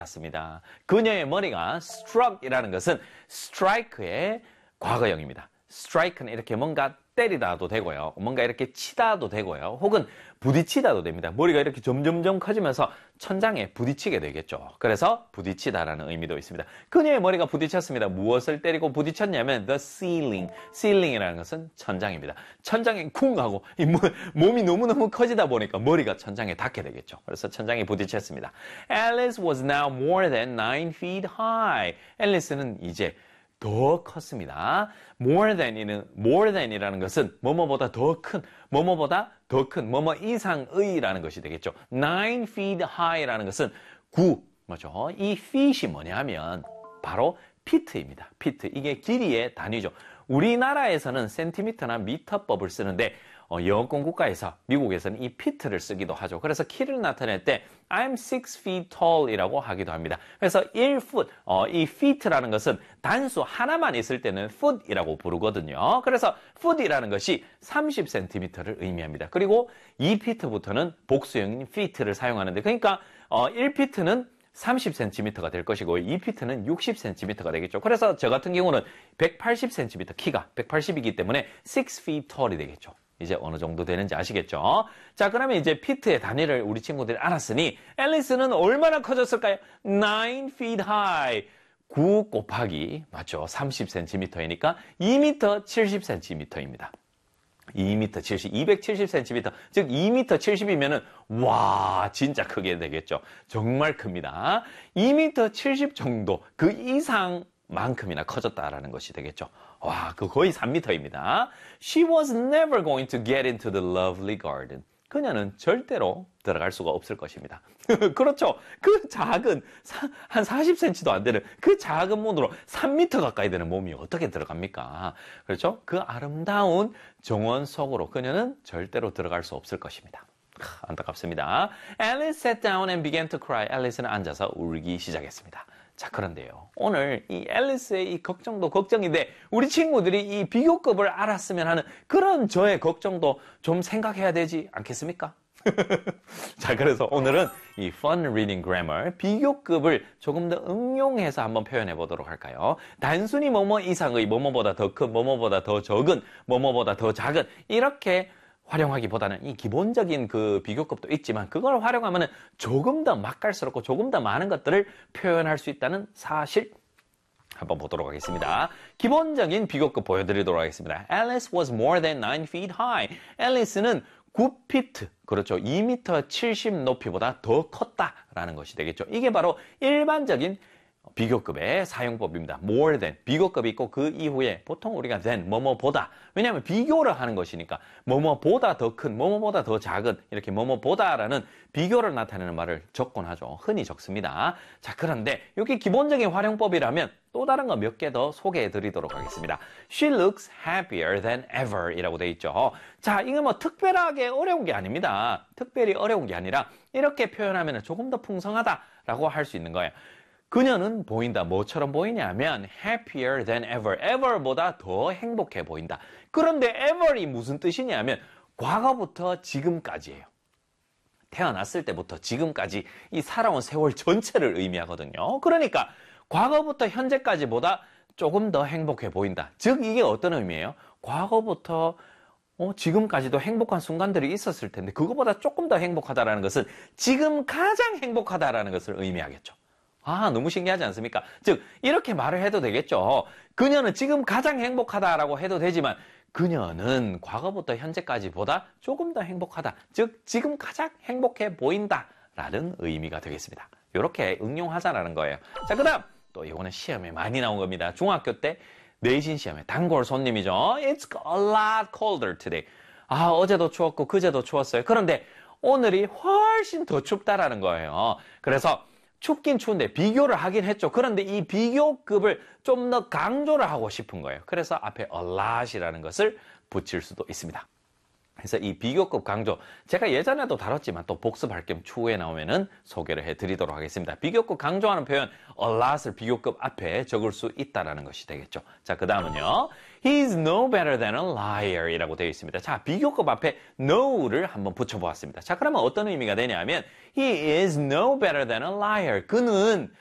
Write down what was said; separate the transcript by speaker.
Speaker 1: 맞습니다. 그녀의 머리가 struck이라는 것은 strike의 과거형입니다. strike는 이렇게 뭔가 때리다도 되고요. 뭔가 이렇게 치다도 되고요. 혹은 부딪히다도 됩니다. 머리가 이렇게 점점점 커지면서 천장에 부딪히게 되겠죠. 그래서 부딪히다라는 의미도 있습니다. 그녀의 머리가 부딪혔습니다. 무엇을 때리고 부딪혔냐면 the ceiling. ceiling이라는 것은 천장입니다. 천장에 쿵 하고 몸이 너무너무 커지다 보니까 머리가 천장에 닿게 되겠죠. 그래서 천장에 부딪혔습니다. Alice was now more than 9 feet high. 앨리스는 이제 더 컸습니다. more than이라는 것은 뭐뭐보다 더 큰, 뭐뭐보다 더 큰, 뭐뭐 이상의라는 것이 되겠죠. 9 feet high라는 것은 9, 뭐죠? 이 feet이 뭐냐면 바로 피트입니다. 피트. 이게 길이의 단위죠. 우리나라에서는 센티미터나 미터법을 쓰는데 영어권 국가에서 미국에서는 이 피트를 쓰기도 하죠. 그래서 키를 나타낼 때 I'm 6 feet tall 이라고 하기도 합니다. 그래서 1foot, 이 feet라는 것은 단수 하나만 있을 때는 foot이라고 부르거든요. 그래서 foot이라는 것이 30cm를 의미합니다. 그리고 2feet부터는 복수형인 feet를 사용하는데 그러니까 1feet는 30cm가 될 것이고 2feet는 60cm가 되겠죠. 그래서 저 같은 경우는 180cm 키가 180이기 때문에 6 feet tall이 되겠죠. 이제 어느 정도 되는지 아시겠죠? 자, 그러면 이제 피트의 단위를 우리 친구들이 알았으니 앨리스는 얼마나 커졌을까요? 9 feet high. 9 곱하기 맞죠? 30cm이니까 2m 70cm입니다. 2m 70, 270cm, 즉 2m 70이면은 와 진짜 크게 되겠죠. 정말 큽니다. 2m 70 정도 그 이상만큼이나 커졌다라는 것이 되겠죠. 와, 그 거의 3m입니다. She was never going to get into the lovely garden. 그녀는 절대로 들어갈 수가 없을 것입니다. 그렇죠. 그 작은 한 40cm도 안 되는 그 작은 문으로 3m 가까이 되는 몸이 어떻게 들어갑니까? 그렇죠. 그 아름다운 정원 속으로 그녀는 절대로 들어갈 수 없을 것입니다. 안타깝습니다. Alice sat down and began to cry. 앨리스는 앉아서 울기 시작했습니다. 자, 그런데요. 오늘 이 앨리스의 이 걱정도 걱정인데 우리 친구들이 이 비교급을 알았으면 하는 그런 저의 걱정도 좀 생각해야 되지 않겠습니까? 자, 그래서 오늘은 이 Fun Reading Grammar 비교급을 조금 더 응용해서 한번 표현해 보도록 할까요? 단순히 뭐뭐 이상의, 뭐뭐보다 더 큰, 뭐뭐보다 더 적은, 뭐뭐보다 더 작은 이렇게 활용하기보다는 이 기본적인 그 비교급도 있지만 그걸 활용하면 조금 더 맛깔스럽고 조금 더 많은 것들을 표현할 수 있다는 사실 한번 보도록 하겠습니다. 기본적인 비교급 보여드리도록 하겠습니다. Alice was more than 9 feet high. 앨리스는 9피트, 그렇죠. 2m 70 높이보다 더 컸다라는 것이 되겠죠. 이게 바로 일반적인 비교급의 사용법입니다. more than, 비교급이 있고 그 이후에 보통 우리가 than, 뭐뭐보다. 왜냐하면 비교를 하는 것이니까 뭐뭐보다 더 큰, 뭐뭐보다 더 작은 이렇게 뭐뭐보다라는 비교를 나타내는 말을 적곤 하죠. 흔히 적습니다. 자, 그런데 이게 기본적인 활용법이라면 또 다른 거 몇 개 더 소개해 드리도록 하겠습니다. She looks happier than ever 이라고 돼 있죠. 자, 이거 뭐 특별하게 어려운 게 아닙니다. 특별히 어려운 게 아니라 이렇게 표현하면 조금 더 풍성하다라고 할 수 있는 거예요. 그녀는 보인다. 뭐처럼 보이냐면 happier than ever. ever보다 더 행복해 보인다. 그런데 ever이 무슨 뜻이냐면 과거부터 지금까지예요. 태어났을 때부터 지금까지 이 살아온 세월 전체를 의미하거든요. 그러니까 과거부터 현재까지보다 조금 더 행복해 보인다. 즉 이게 어떤 의미예요? 과거부터 지금까지도 행복한 순간들이 있었을 텐데 그거보다 조금 더 행복하다라는 것은 지금 가장 행복하다라는 것을 의미하겠죠. 아, 너무 신기하지 않습니까? 즉 이렇게 말을 해도 되겠죠. 그녀는 지금 가장 행복하다라고 해도 되지만 그녀는 과거부터 현재까지보다 조금 더 행복하다. 즉 지금 가장 행복해 보인다라는 의미가 되겠습니다. 이렇게 응용하자라는 거예요. 자, 그다음 또 이거는 시험에 많이 나온 겁니다. 중학교 때 내신 시험에 단골 손님이죠. It's a lot colder today. 아, 어제도 추웠고 그제도 추웠어요. 그런데 오늘이 훨씬 더 춥다라는 거예요. 그래서 춥긴 추운데 비교를 하긴 했죠. 그런데 이 비교급을 좀 더 강조를 하고 싶은 거예요. 그래서 앞에 a lot이라는 것을 붙일 수도 있습니다. 그래서 이 비교급 강조, 제가 예전에도 다뤘지만 또 복습할 겸 추후에 나오면은 소개를 해드리도록 하겠습니다. 비교급 강조하는 표현, a lot을 비교급 앞에 적을 수 있다라는 것이 되겠죠. 자, 그 다음은요. He's no better than a liar 이라고 되어 있습니다. 자, 비교급 앞에 no를 한번 붙여보았습니다. 자, 그러면 어떤 의미가 되냐면 He is no better than a liar. 그는